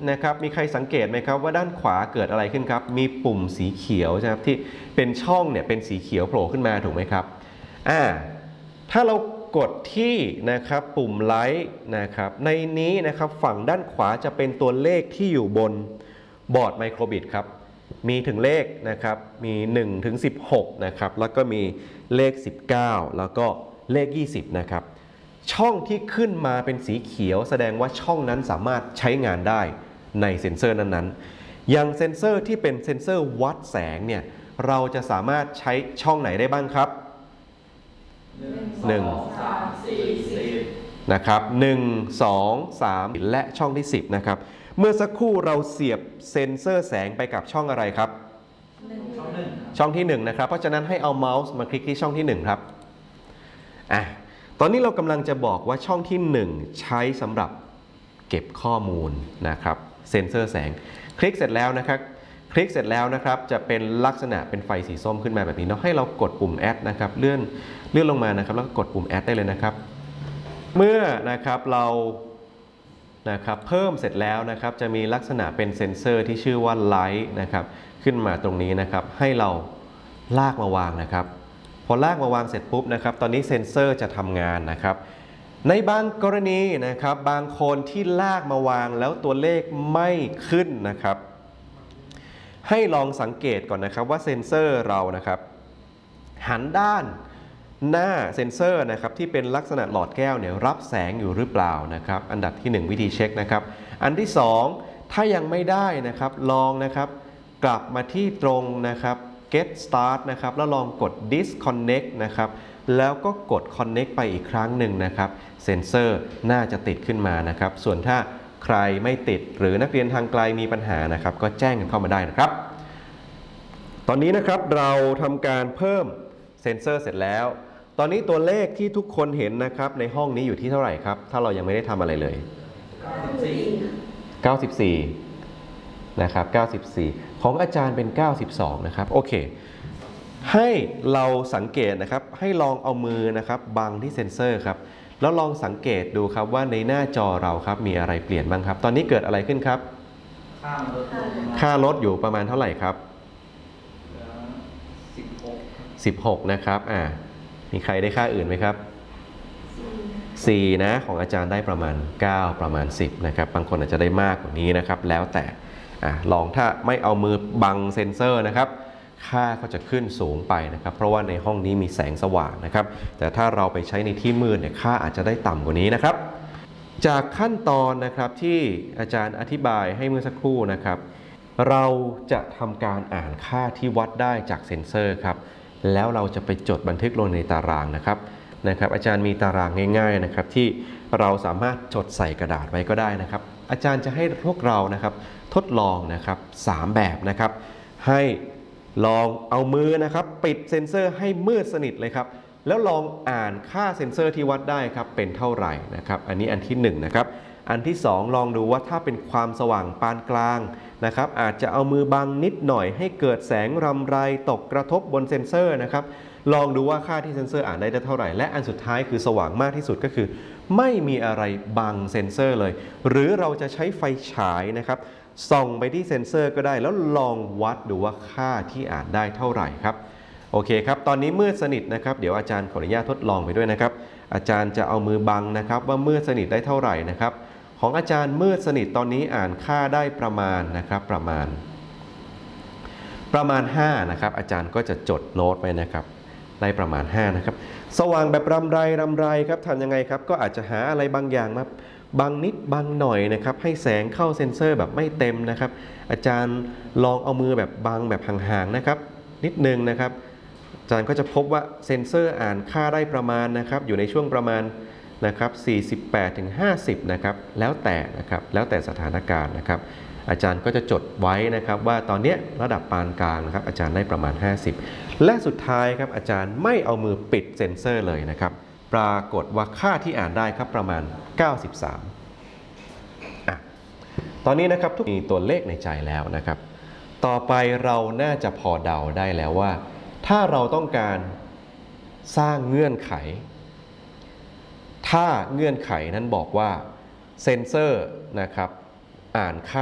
นะครับมีใครสังเกตไหมครับว่าด้านขวาเกิดอะไรขึ้นครับมีปุ่มสีเขียวใช่ไหมครับที่เป็นช่องเนี่ยเป็นสีเขียวโผล่ขึ้นมาถูกไหมครับถ้าเรากดที่นะครับปุ่มไลท์นะครับในนี้นะครับฝั่งด้านขวาจะเป็นตัวเลขที่อยู่บนบอร์ดไมโครบิตครับมีถึงเลขนะครับมี1 ถึง 16นะครับแล้วก็มีเลข19แล้วก็เลข20นะครับช่องที่ขึ้นมาเป็นสีเขียวแสดงว่าช่องนั้นสามารถใช้งานได้ในเซ็นเซอร์นั้นๆอย่างเซ็นเซอร์ที่เป็นเซ็นเซอร์วัดแสงเนี่ยเราจะสามารถใช้ช่องไหนได้บ้างครับ1 2 3 4นะครับ1 2 3และช่องที่10นะครับเมื่อสักครู่เราเสียบเซ็นเซอร์แสงไปกับช่องอะไรครับช่องที่1นะครับเพราะฉะนั้นให้เอาเมาส์มาคลิกที่ช่องที่1ครับตอนนี้เรากำลังจะบอกว่าช่องที่1ใช้สำหรับเก็บข้อมูลนะครับเซ็นเซอร์แสงคลิกเสร็จแล้วนะครับจะเป็นลักษณะเป็นไฟสีส้มขึ้นมาแบบนี้เนาะให้เรากดปุ่ม add นะครับเลื่อนลงมานะครับแล้วก็กดปุ่ม add ได้เลยนะครับเมื่อนะครับเรานะครับเพิ่มเสร็จแล้วนะครับจะมีลักษณะเป็นเซ็นเซอร์ที่ชื่อว่า light นะครับขึ้นมาตรงนี้นะครับให้เราลากมาวางนะครับพอลากมาวางเสร็จปุ๊บนะครับตอนนี้เซ็นเซอร์จะทำงานนะครับในบางกรณีนะครับบางคนที่ลากมาวางแล้วตัวเลขไม่ขึ้นนะครับให้ลองสังเกตก่อนนะครับว่าเซ็นเซอร์เรานะครับหันด้านหน้าเซ็นเซอร์นะครับที่เป็นลักษณะหลอดแก้วเนี่ยรับแสงอยู่หรือเปล่านะครับอันดับที่1วิธีเช็คนะครับอันที่2ถ้ายังไม่ได้นะครับลองนะครับกลับมาที่ตรงนะครับ get start นะครับแล้วลองกด disconnect นะครับแล้วก็กด connect ไปอีกครั้งหนึ่งนะครับเซ็นเซอร์น่าจะติดขึ้นมานะครับส่วนถ้าใครไม่ติดหรือนักเรียนทางไกลมีปัญหานะครับก็แจ้งกันเข้ามาได้นะครับตอนนี้นะครับเราทำการเพิ่มเซ็นเซอร์เสร็จแล้วตอนนี้ตัวเลขที่ทุกคนเห็นนะครับในห้องนี้อยู่ที่เท่าไหร่ครับถ้าเรายังไม่ได้ทำอะไรเลย94นะครับ94ของอาจารย์เป็น92นะครับโอเคให้เราสังเกตนะครับให้ลองเอามือนะครับบังที่เซ็นเซอร์ครับแล้วลองสังเกตดูครับว่าในหน้าจอเราครับมีอะไรเปลี่ยนบ้างครับตอนนี้เกิดอะไรขึ้นครับค่าลดอยู่ประมาณเท่าไหร่ครับ16นะครับมีใครได้ค่าอื่นไหมครับ4นะของอาจารย์ได้ประมาณ9ประมาณ10นะครับบางคนอาจจะได้มากกว่านี้นะครับแล้วแต่ลองถ้าไม่เอามือบังเซ็นเซอร์นะครับค่าก็จะขึ้นสูงไปนะครับเพราะว่าในห้องนี้มีแสงสว่างนะครับแต่ถ้าเราไปใช้ในที่มืดเนี่ยค่าอาจจะได้ต่ำกว่านี้นะครับจากขั้นตอนนะครับที่อาจารย์อธิบายให้เมื่อสักครู่นะครับเราจะทำการอ่านค่าที่วัดได้จากเซ็นเซอร์ครับแล้วเราจะไปจดบันทึกลงในตารางนะครับอาจารย์มีตารางง่ายๆนะครับที่เราสามารถจดใส่กระดาษไว้ก็ได้นะครับอาจารย์จะให้พวกเรานะครับทดลองนะครับ3แบบนะครับให้ลองเอามือนะครับปิดเซ็นเซอร์ให้มืดสนิทเลยครับแล้วลองอ่านค่าเซ็นเซอร์ที่วัดได้ครับเป็นเท่าไหร่นะครับอันนี้อันที่1นะครับอันที่2ลองดูว่าถ้าเป็นความสว่างปานกลางนะครับอาจจะเอามือบังนิดหน่อยให้เกิดแสงรำไรตกกระทบบนเซ็นเซอร์นะครับลองดูว่าค่าที่เซ็นเซอร์อ่านได้เท่าไหร่และอันสุดท้ายคือสว่างมากที่สุดก็คือไม่มีอะไรบังเซ็นเซอร์เลยหรือเราจะใช้ไฟฉายนะครับส่องไปที่เซ็นเซอร์ก็ได้แล้วลองวัดดูว่าค่าที่อ่านได้เท่าไหร่ครับโอเคครับตอนนี้มืดสนิทนะครับเดี๋ยวอาจารย์ขออนุญาตทดลองไปด้วยนะครับอาจารย์จะเอามือบังนะครับว่ามืดสนิทได้เท่าไหร่นะครับของอาจารย์มืดสนิทตอนนี้อ่านค่าได้ประมาณนะครับประมาณ5นะครับอาจารย์ก็จะจดโน้ตไว้นะครับได้ประมาณ5นะครับสว่างแบบรำไรครับทำยังไงครับก็อาจจะหาอะไรบางอย่างมาบังนิดบังหน่อยนะครับให้แสงเข้าเซ็นเซอร์แบบไม่เต็มนะครับอาจารย์ลองเอามือแบบบังแบบห่างๆนะครับนิดนึงนะครับอาจารย์ก็จะพบว่าเซ็นเซอร์อ่านค่าได้ประมาณนะครับอยู่ในช่วงประมาณนะครับ48 ถึง 50นะครับแล้วแต่นะครับแล้วแต่สถานการณ์นะครับอาจารย์ก็จะจดไว้นะครับว่าตอนนี้ระดับปานกลางนะครับอาจารย์ได้ประมาณ50และสุดท้ายครับอาจารย์ไม่เอามือปิดเซ็นเซอร์เลยนะครับปรากฏว่าค่าที่อ่านได้ครับประมาณ93ตอนนี้นะครับทุกมีตัวเลขในใจแล้วนะครับต่อไปเราน่าจะพอเดาได้แล้วว่าถ้าเราต้องการสร้างเงื่อนไขถ้าเงื่อนไขนั้นบอกว่าเซ็นเซอร์นะครับอ่านค่า